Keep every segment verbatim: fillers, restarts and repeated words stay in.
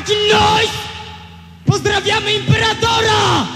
noise! Pozdrawiamy Imperatora!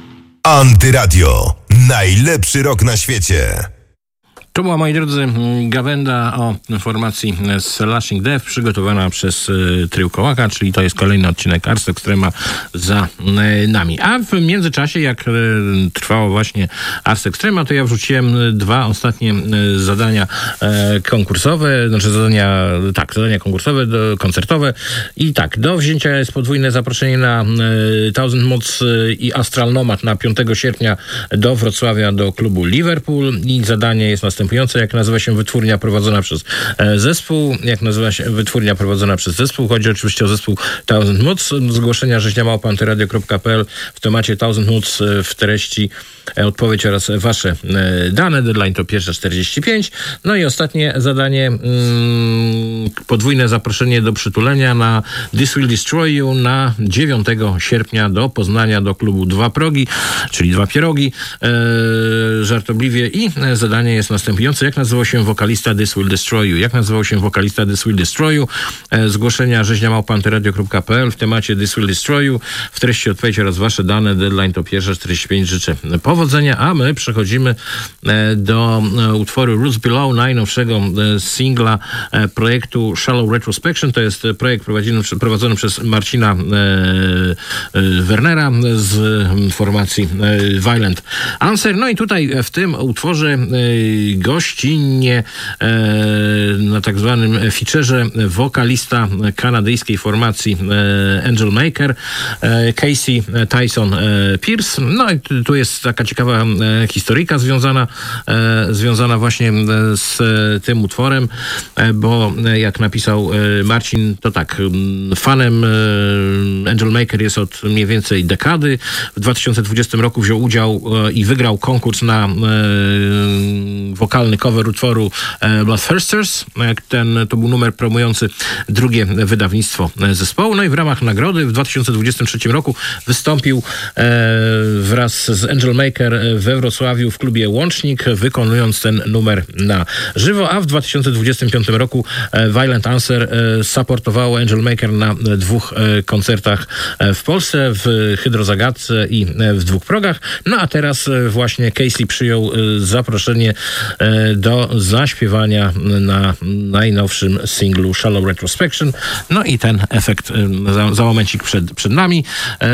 Antyradio. Najlepszy rok na świecie. To była, moi drodzy, gawenda o formacji Slashing Death, przygotowana przez y, Trio Kołaka, czyli to jest kolejny odcinek Ars Extrema za y, nami. A w międzyczasie, jak y, trwało właśnie Ars Extrema, to ja wrzuciłem dwa ostatnie y, zadania y, konkursowe, znaczy zadania, tak, zadania konkursowe, do, koncertowe. I tak, do wzięcia jest podwójne zaproszenie na y, Thousand Mods y, i Astral Nomad na piątego sierpnia do Wrocławia, do klubu Liverpool. I zadanie jest następujące. Jak nazywa się wytwórnia prowadzona przez e, zespół, jak nazywa się wytwórnia prowadzona przez zespół, chodzi oczywiście o zespół Thousand Moods. Zgłoszenia rzeźnia małpa antyradio kropka p l w temacie Thousand Moods, w treści e, odpowiedź oraz wasze e, dane. Deadline to pierwsza czterdzieści pięć. No i ostatnie zadanie, mm, podwójne zaproszenie do przytulenia na This Will Destroy You na dziewiątego sierpnia do Poznania, do klubu Dwa Progi, czyli Dwa Pierogi, e, żartobliwie. I e, zadanie jest następujące. Jak nazywał się wokalista This Will Destroy You? Jak nazywał się wokalista This Will Destroy You? E, zgłoszenia rzeźnia małpa antyradio kropka p l w temacie This Will Destroy You. W treści odpowiedź oraz wasze dane. Deadline to pierwsza czterdzieści pięć. Życzę powodzenia, a my przechodzimy e, do e, utworu Roots Below, najnowszego e, singla e, projektu Shallow Retrospection. To jest projekt prowadzony, prowadzony przez Marcina e, e, Wernera z e, formacji e, Violent Answer. No i tutaj w tym utworze e, gościnnie e, na tak zwanym featurze wokalista kanadyjskiej formacji e, Angel Maker, e, Casey Tyson e, Pierce. No i tu jest taka ciekawa e, historyjka związana, e, związana właśnie z tym utworem, e, bo jak napisał e, Marcin, to tak, fanem e, Angel Maker jest od mniej więcej dekady. W dwa tysiące dwudziestym roku wziął udział e, i wygrał konkurs na e, wokalny cover utworu e, Bloodthirsters. Ten, to był numer promujący drugie wydawnictwo zespołu. No i w ramach nagrody w dwa tysiące dwudziestym trzecim roku wystąpił e, wraz z Angel Maker we Wrocławiu w klubie Łącznik, wykonując ten numer na żywo, a w dwa tysiące dwudziestym piątym roku e, Violent Answer e, supportowało Angel Maker na dwóch e, koncertach e, w Polsce, w Hydrozagadce i e, w Dwóch Progach. No a teraz e, właśnie Casey przyjął e, zaproszenie do zaśpiewania na najnowszym singlu Shallow Retrospection. No i ten efekt za, za momencik przed, przed nami.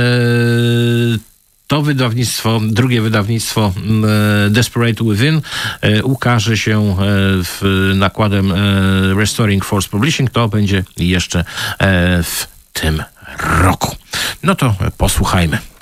To wydawnictwo, drugie wydawnictwo Desperate Within ukaże się w nakładem Restoring Force Publishing. To będzie jeszcze w tym roku. No to posłuchajmy.